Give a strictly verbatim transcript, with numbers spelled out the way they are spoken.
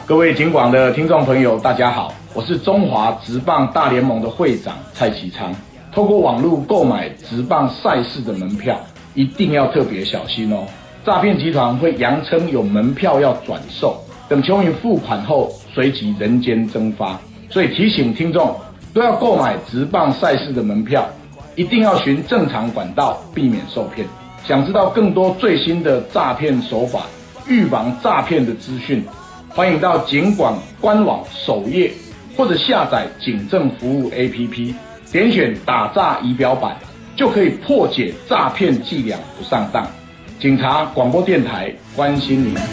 各位警广的听众朋友，大家好，我是中华职棒大联盟的会长蔡其昌。透过网络购买职棒赛事的门票，一定要特别小心哦。诈骗集团会扬称有门票要转售，等球迷付款后，随即人间蒸发。所以提醒听众，都要购买职棒赛事的门票，一定要循正常管道，避免受骗。想知道更多最新的诈骗手法，预防诈骗的资讯，欢迎到警广官网首页或者下载警政服务 A P P， 点选打诈仪表板，就可以破解诈骗伎俩不上当。警察广播电台关心您。